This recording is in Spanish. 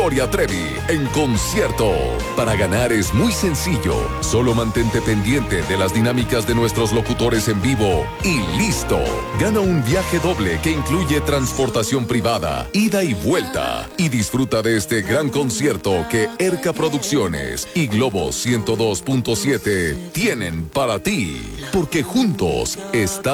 Gloria Trevi en concierto. Para ganar es muy sencillo. Solo mantente pendiente de las dinámicas de nuestros locutores en vivo y listo. Gana un viaje doble que incluye transportación privada, ida y vuelta. Y disfruta de este gran concierto que Erca Producciones y Globo 102.7 tienen para ti. Porque juntos estamos